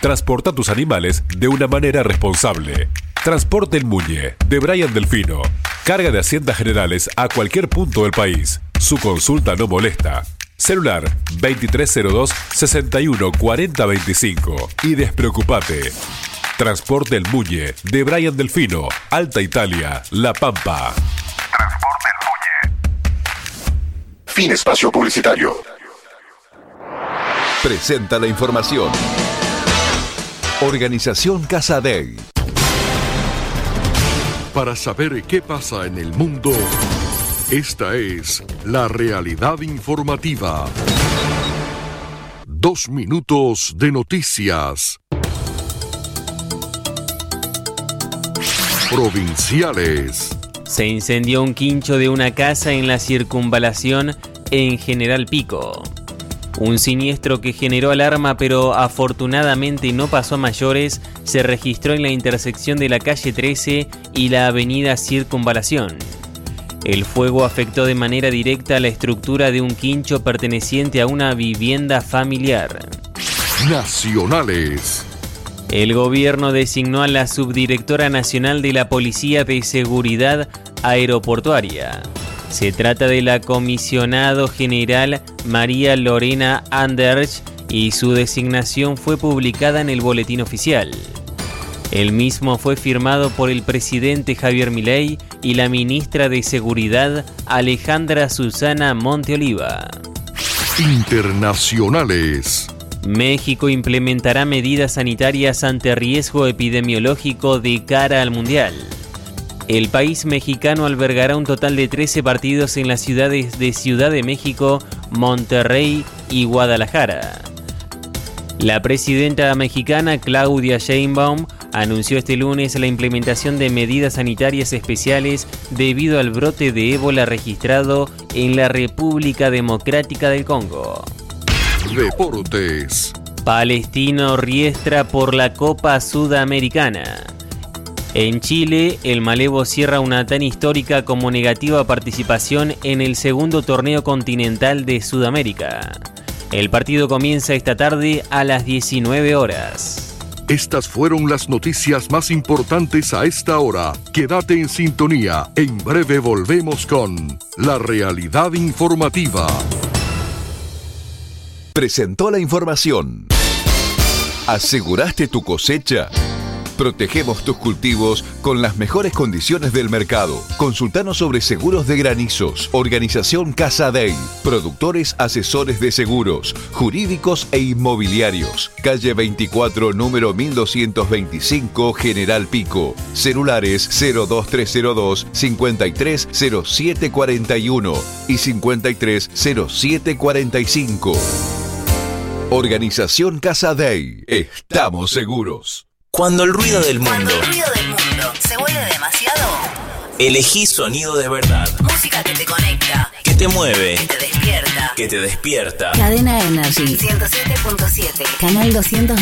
Transporta tus animales de una manera responsable. Transporte El Muñe, de Brian Delfino. Carga de haciendas generales a cualquier punto del país. Su consulta no molesta. Celular 2302-614025. Y despreocupate. Transporte El Muñe, de Brian Delfino. Alta Italia, La Pampa. Transporte El Muñe. Fin espacio publicitario. Presenta la información. Organización Casa Dei. Para saber qué pasa en el mundo, esta es la realidad informativa. 2 minutos de noticias. Provinciales. Se incendió un quincho de una casa en la circunvalación en General Pico. Un siniestro que generó alarma, pero afortunadamente no pasó a mayores, se registró en la intersección de la calle 13 y la avenida Circunvalación. El fuego afectó de manera directa la estructura de un quincho perteneciente a una vivienda familiar. Nacionales. El gobierno designó a la subdirectora nacional de la Policía de Seguridad Aeroportuaria. Se trata de la comisionado general María Lorena Anders y su designación fue publicada en el Boletín Oficial. El mismo fue firmado por el presidente Javier Milei y la ministra de Seguridad Alejandra Susana Monteoliva. Internacionales. México implementará medidas sanitarias ante riesgo epidemiológico de cara al Mundial. El país mexicano albergará un total de 13 partidos en las ciudades de Ciudad de México, Monterrey y Guadalajara. La presidenta mexicana Claudia Sheinbaum anunció este lunes la implementación de medidas sanitarias especiales debido al brote de ébola registrado en la República Democrática del Congo. Deportes. Palestino Riestra por la Copa Sudamericana. En Chile, el Malevo cierra una tan histórica como negativa participación en el segundo torneo continental de Sudamérica. El partido comienza esta tarde a las 19 horas. Estas fueron las noticias más importantes a esta hora. Quédate en sintonía. En breve volvemos con La Realidad Informativa. Presentó la información. ¿Aseguraste tu cosecha? Protegemos tus cultivos con las mejores condiciones del mercado. Consultanos sobre seguros de granizos. Organización Casa Dei. Productores asesores de seguros, jurídicos e inmobiliarios. Calle 24, número 1225, General Pico. Celulares 02302 530741 y 530745. Organización Casa Dei. Estamos seguros. Cuando el ruido del mundo se vuelve demasiado, elegí sonido de verdad. música que te conecta, Que te mueve. que te despierta. Que te despierta. Cadena Energy 107.7, Canal 200.